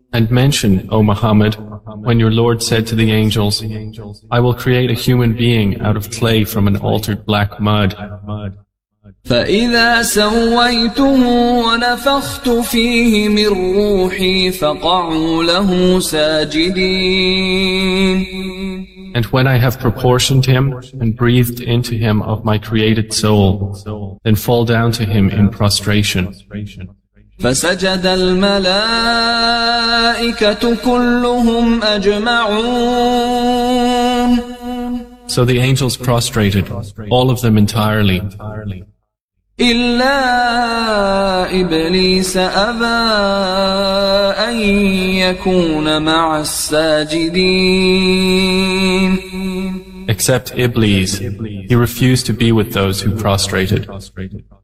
And mention, O Muhammad, when your Lord said to the angels, I will create a human being out of clay from an altered black mud. فإذا سويته ونفخت فيه من روحي فقعوا له ساجدين. And when I have proportioned him and breathed into him of my created soul, then fall down to him in prostration. فسجد الملائكة كلهم أجمعون. So the angels prostrated, all of them entirely. إلا إبليس أبى أن يكون مع الساجدين. Except Iblis, he refused to be with those who prostrated.